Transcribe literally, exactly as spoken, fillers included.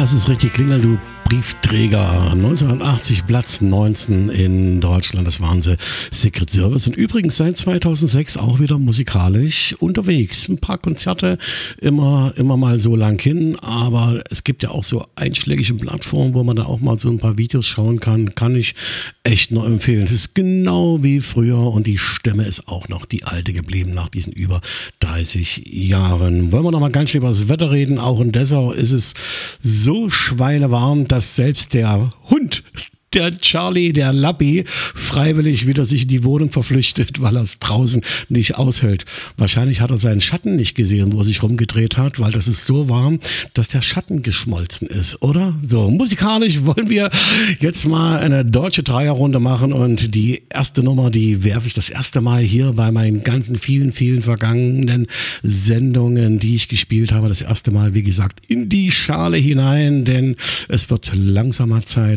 lass es richtig klingeln, du Briefträger. neunzehnhundertachtzig Platz neunzehn in Deutschland, das waren sie, Secret Service. Und übrigens seit zweitausendsechs auch wieder musikalisch unterwegs. Ein paar Konzerte, immer, immer mal so lang hin, aber es gibt ja auch so einschlägige Plattformen, wo man da auch mal so ein paar Videos schauen kann. Kann ich echt nur empfehlen. Es ist genau wie früher und die Stimme ist auch noch die alte geblieben nach diesen über dreißig Jahren. Wollen wir noch mal ganz schnell über das Wetter reden? Auch in Dessau ist es so schweinewarm, dass selbst der Hund, der Charlie, der Lappi, freiwillig wieder sich in die Wohnung verflüchtet, weil er es draußen nicht aushält. Wahrscheinlich hat er seinen Schatten nicht gesehen, wo er sich rumgedreht hat, weil das ist so warm, dass der Schatten geschmolzen ist, oder? So, musikalisch wollen wir jetzt mal eine deutsche Dreierrunde machen und die erste Nummer, die werfe ich das erste Mal hier bei meinen ganzen vielen, vielen vergangenen Sendungen, die ich gespielt habe, das erste Mal, wie gesagt, in die Schale hinein, denn es wird langsamer Zeit,